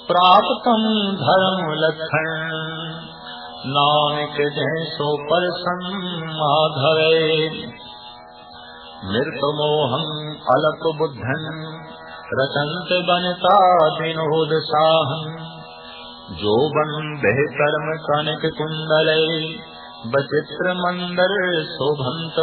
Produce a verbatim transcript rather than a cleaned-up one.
प्राप्तम धर्म लक्षण, नानक जैसो परसम माधवे। मृत मोहं अलप बुद्धन, रचंत बनता विनोद साहन। जो बन बह कर्म कनक कुंडले, बचित्र मंदर शोभंत